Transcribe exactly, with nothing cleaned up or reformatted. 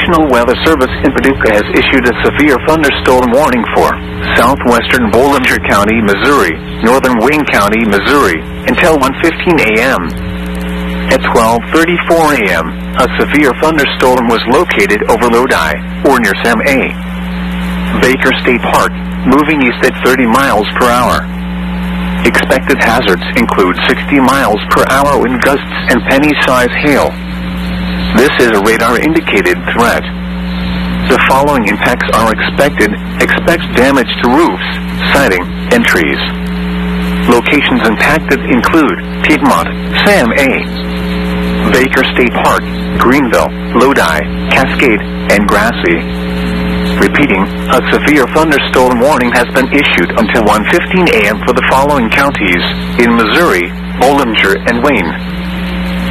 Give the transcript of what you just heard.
National Weather Service in Paducah has issued a severe thunderstorm warning for southwestern Bollinger County, Missouri, northern Wayne County, Missouri, until one fifteen a m At twelve thirty-four a m, a severe thunderstorm was located over Lodi, or near Sam A. Baker State Park, moving east at thirty miles per hour. Expected hazards include sixty miles per hour wind gusts and penny-size hail. This is a radar-indicated threat. The following impacts are expected. Expect damage to roofs, siding, and trees. Locations impacted include Piedmont, Sam A. Baker State Park, Greenville, Lodi, Cascade, and Grassy. Repeating, a severe thunderstorm warning has been issued until one fifteen a m for the following counties in Missouri, Bollinger, and Wayne.